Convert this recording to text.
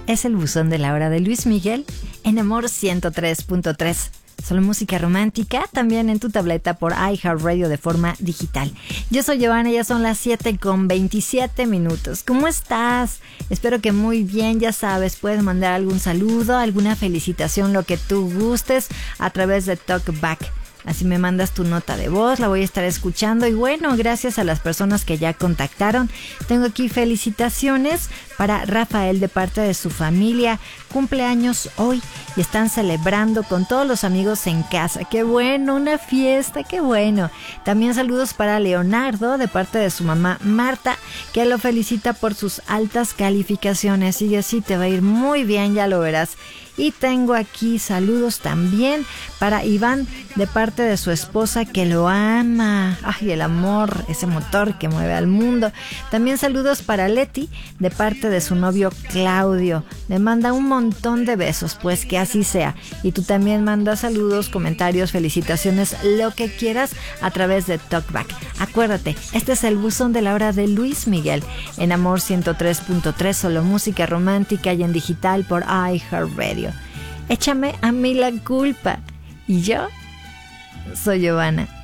Es el buzón de la hora de Luis Miguel en Amor 103.3. Solo música romántica, también en tu tableta por iHeartRadio de forma digital. Yo soy Giovanna, ya son las 7:27. ¿Cómo estás? Espero que muy bien, ya sabes, puedes mandar algún saludo, alguna felicitación, lo que tú gustes a través de TalkBack. Así me mandas tu nota de voz, la voy a estar escuchando. Y bueno, gracias a las personas que ya contactaron. Tengo aquí felicitaciones para Rafael de parte de su familia. Cumpleaños hoy y están celebrando con todos los amigos en casa. ¡Qué bueno! Una fiesta, ¡qué bueno! También saludos para Leonardo de parte de su mamá Marta, que lo felicita por sus altas calificaciones. Sigue así, te va a ir muy bien, ya lo verás. Y tengo aquí saludos también para Iván de parte de su esposa que lo ama. ¡Ay, el amor! Ese motor que mueve al mundo. También saludos para Leti de parte de su novio Claudio. Le manda un montón de besos, pues que así sea. Y tú también mandas saludos, comentarios, felicitaciones, lo que quieras a través de TalkBack. Acuérdate, este es el buzón de la hora de Luis Miguel en Amor 103.3, solo música romántica y en digital por iHeartRadio. Échame a mí la culpa. Y yo soy Giovanna.